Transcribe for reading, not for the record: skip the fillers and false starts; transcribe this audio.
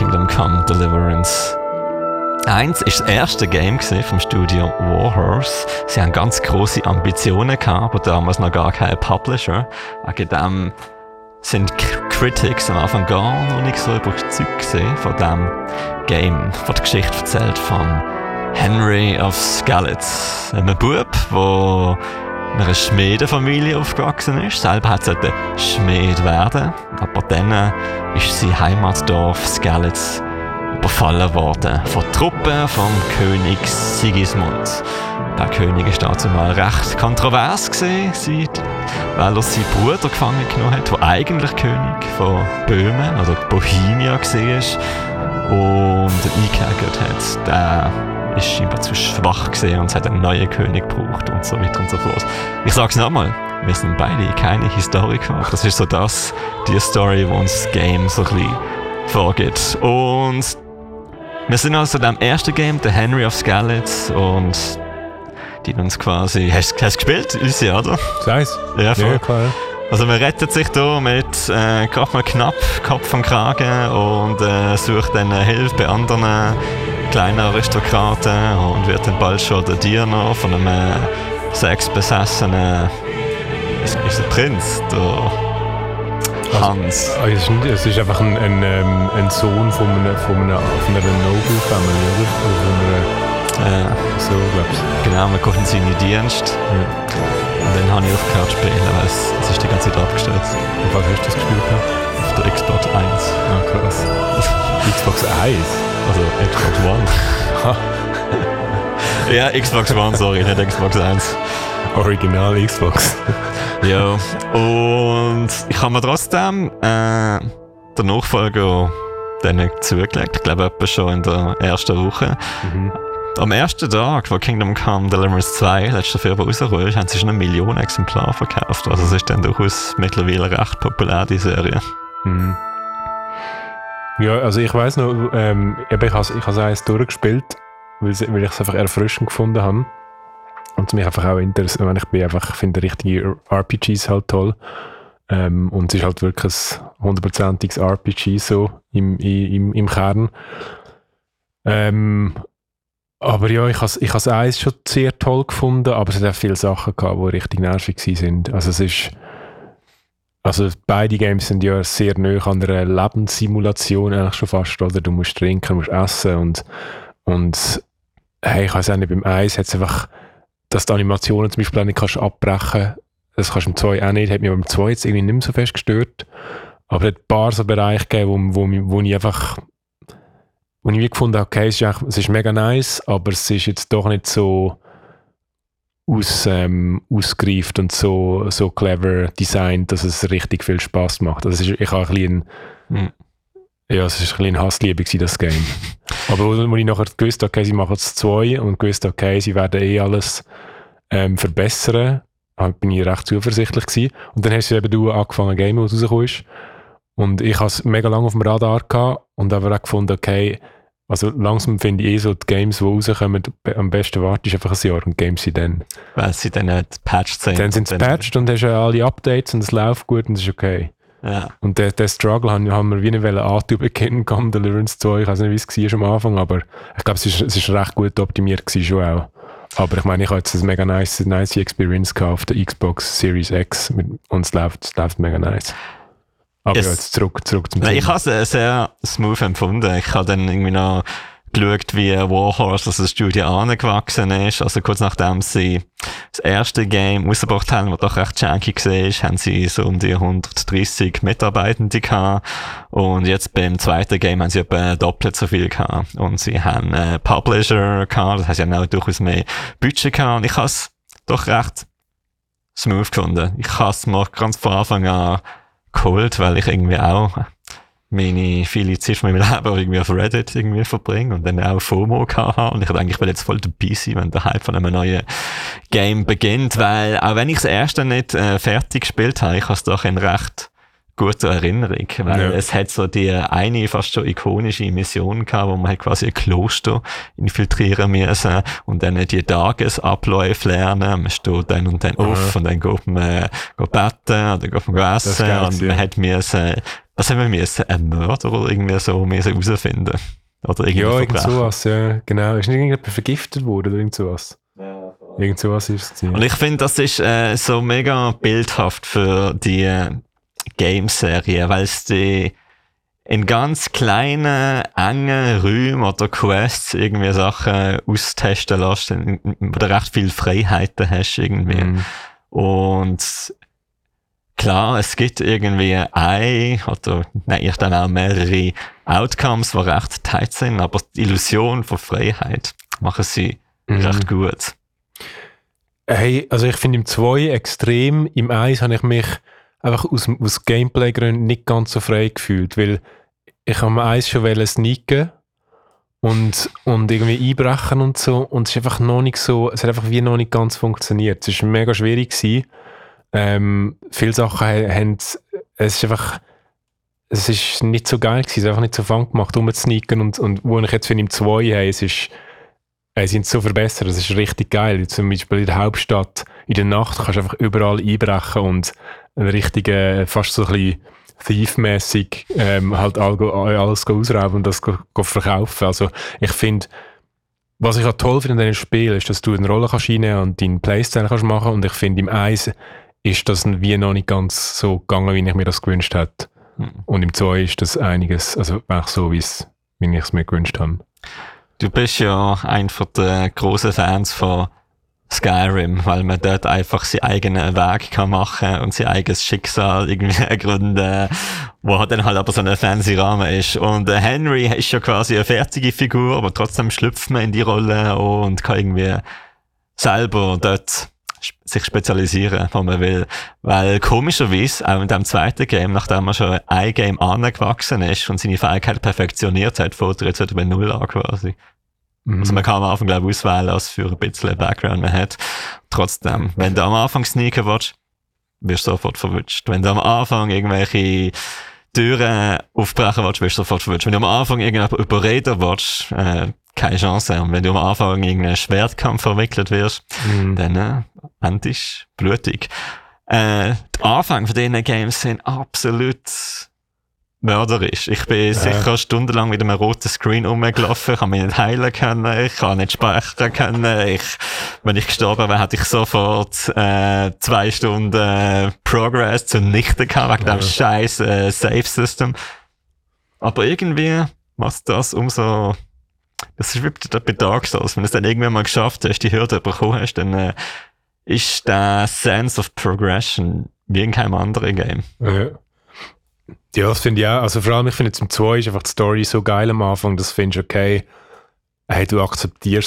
Kingdom Come Deliverance. 1 ist das erste Game vom Studio Warhorse. Sie haben ganz grosse Ambitionen gehabt, aber damals noch gar keinen Publisher. Wegen dem sind Critics am Anfang gar noch nicht so überzeugt von diesem Game. Von der Geschichte erzählt von Henry of Skalitz, einem Bub, der in einer Schmiedenfamilie aufgewachsen ist. Selber hat er Schmied werden, aber dann ist sein Heimatdorf Skalitz überfallen worden von Truppen vom König Sigismund. Der König war dazu mal recht kontrovers gewesen, weil er seinen Bruder gefangen genommen hat, der eigentlich König von Böhmen oder Bohemia war und eingekerkert hat. Der ist scheinbar zu schwach gewesen und es hat einen neuen König gebraucht und so weiter und so fort. Ich sag's nochmal, wir sind beide keine Historiker. Das ist so die Story, die uns das Game so ein bisschen vorgibt. Und wir sind also in dem ersten Game, der Henry of Skalitz, und die uns quasi... Hast du gespielt? Unsere, oder? Nice. Ja, voll. Ja, klar. Also man rettet sich hier mit gerade mal knapp Kopf und Kragen und sucht dann Hilfe bei anderen kleinen Aristokraten und wird dann bald schon der Diener von einem sexbesessenen... Ist der Prinz, der Hans. Es ist einfach ein Sohn von einer Noble Family, oder? So, glaube ich. Genau, man kommt in seinen Dienst. Ja. Und dann habe ich aufgehört zu spielen, weil es ist die ganze Zeit abgestürzt. Und was hast du das gespielt? Auf der Xbox 1. Ah, krass. Xbox 1? Also Xbox One. Ja, Xbox One, sorry, nicht Xbox 1. Original Xbox. Ja, und ich habe mir trotzdem den Nachfolger dann zugelegt. Ich glaube, etwa schon in der ersten Woche. Mhm. Am ersten Tag, wo Kingdom Come Deliverance 2 letztes Februar rausgekommen ist, haben sie schon 1 Million Exemplare verkauft. Also es ist dann durchaus mittlerweile recht populär, die Serie. Mhm. Ja, also ich weiss noch, ich habe eins durchgespielt, weil ich es einfach erfrischend gefunden habe. Und mich einfach auch interessiert, ich finde richtige RPGs halt toll. Und es ist halt wirklich ein 100%iges RPG so im Kern. Aber ja, ich habe eins schon sehr toll gefunden, aber es hat auch viele Sachen gehabt, die richtig nervig waren. Also beide Games sind ja sehr nah an einer Lebenssimulation eigentlich schon fast, oder? Du musst trinken, musst essen und hey, ich weiß auch nicht, beim Eis hat es einfach, dass die Animationen zum Beispiel auch nicht kannst abbrechen. Das kannst du im 2 auch nicht. Hat mich beim 2 jetzt irgendwie nicht mehr so fest gestört. Aber es hat ein paar so Bereiche gegeben, wo ich wie gefunden habe, okay, es ist mega nice, aber es ist jetzt doch nicht so ausgereift und so clever designt, dass es richtig viel Spass macht. Also ich habe es war ein Hassliebe, das Game. Aber wo ich nachher gewusst habe, okay, sie machen es 2 und gewusst, okay, sie werden alles verbessern, bin ich recht zuversichtlich gewesen. Und dann hast du angefangen, Game, wo es rausgekommen ist. Und ich hatte es mega lange auf dem Radar gehabt und habe auch gefunden, okay, also langsam finde ich so die Games, die rauskommen, am besten wartest einfach ein Jahr und Games sie dann. Weil sie dann nicht patched sind. Dann sind sie patched und hast alle Updates und es läuft gut und es ist okay. Ja. Und den Struggle haben wir wie nicht antun bei Kingdom Come Deliverance 2. Ich weiß nicht, wie es war am Anfang, aber ich glaube, es ist recht gut optimiert gewesen, schon auch. Aber ich meine, ich habe jetzt eine mega nice Experience gehabt auf der Xbox Series X und es läuft mega nice. Aber ja, jetzt zurück zum Thema. Ich habe es sehr smooth empfunden. Ich habe dann irgendwie noch geschaut, wie Warhorse, also das Studio, angewachsen ist. Also kurz nachdem sie das erste Game rausgebracht haben, das doch recht janky war, haben sie so um die 130 Mitarbeitende gehabt. Und jetzt beim zweiten Game haben sie etwa doppelt so viel gehabt. Und sie haben Publisher gehabt, das heisst, sie haben auch durchaus mehr Budget gehabt. Und ich habe es doch recht smooth gefunden. Ich habe es mir ganz von Anfang an geholt, weil ich irgendwie auch meine viele Zeit von meinem Leben irgendwie auf Reddit irgendwie verbringe und dann auch FOMO hatte. Und ich denke, ich will jetzt voll dabei sein, wenn der Hype von einem neuen Game beginnt, weil auch wenn ich das erste nicht fertig gespielt habe, ich habe es doch in recht guter Erinnerung, weil es hat so die eine fast schon ikonische Mission gehabt, wo man halt quasi ein Kloster infiltrieren müssen und dann die Tagesabläufe lernen. Man steht dann und dann auf und dann geht man beten oder geht man essen und man hat müssen Was haben wir müssen? Ein Mörder oder irgendwie so herausfinden? Oder ja, irgend sowas, ja, genau. Ist nicht irgendjemand vergiftet worden oder irgend sowas? Ja, irgend sowas ist es. Ja. Und ich finde, das ist so mega bildhaft für die Game-Serie, weil es die in ganz kleinen, engen Räumen oder Quests irgendwie Sachen austesten lässt, wo du recht viele Freiheiten hast irgendwie. Und klar, es gibt irgendwie ich dann auch mehrere Outcomes, die recht tight sind, aber die Illusion von Freiheit machen sie recht gut. Hey, also ich finde im 2 extrem, im 1 habe ich mich einfach aus Gameplay-Gründen nicht ganz so frei gefühlt, weil ich am 1 schon sneaken und irgendwie einbrechen und so, und es ist einfach noch nicht so, es hat einfach wie noch nicht ganz funktioniert. Es war mega schwierig gewesen. Viele Sachen haben, es ist nicht so geil gewesen, es ist einfach nicht so fun gemacht, rumzusneaken, und wo ich jetzt finde im 2 habe, sie sind so verbessert, das ist richtig geil. Zum Beispiel in der Hauptstadt, in der Nacht kannst du einfach überall einbrechen und einen richtigen, fast so ein bisschen Thief-mässig halt alles ausrauben und das verkaufen. Also ich finde, was ich auch toll finde in diesen Spielen, ist, dass du eine Rolle kannst reinnehmen und deinen Playstyle kannst machen, und ich finde, im 1 ist das wie noch nicht ganz so gegangen, wie ich mir das gewünscht hätte. Und im 2 ist das einiges, also auch so, wie ich es mir gewünscht habe. Du bist ja einer der grossen Fans von Skyrim, weil man dort einfach seinen eigenen Weg kann machen und sein eigenes Schicksal irgendwie ergründen, wo dann halt aber so ein fancy Rahmen ist. Und Henry ist ja quasi eine fertige Figur, aber trotzdem schlüpft man in die Rolle und kann irgendwie selber dort sich spezialisieren, wo man will. Weil komischerweise, auch in dem zweiten Game, nachdem man schon ein Game angewachsen ist und seine Fähigkeit perfektioniert hat, fängt er jetzt wieder bei Null an quasi. Also man kann am Anfang, glaube ich, auswählen, was für ein bisschen Background man hat. Trotzdem, wenn du am Anfang sneaken willst, wirst du sofort verwünscht. Wenn du am Anfang irgendwelche Türen aufbrechen willst, wirst du sofort verwünscht. Wenn du am Anfang irgendjemanden überreden willst, keine Chance. Und wenn du am Anfang in irgendeinen Schwertkampf verwickelt wirst, dann endlich blutig. Die Anfänge von diesen Games sind absolut mörderisch. Ich bin sicher stundenlang mit einem roten Screen rumgelaufen, ich kann mich nicht heilen können, ich kann nicht speichern können, wenn ich gestorben wäre, hätte ich sofort 2 Stunden Progress zunichte gehabt, wegen dem scheiß Save-System. Aber irgendwie macht das umso... Das ist wie bei Dark Souls, wenn du es dann irgendwann mal geschafft hast, die Hürde bekommen hast, dann ist der Sense of Progression wie in keinem anderen Game. Ja, das finde ich auch. Also vor allem, ich finde zum 2 ist einfach die Story so geil am Anfang, das findest du okay. Hey, du akzeptierst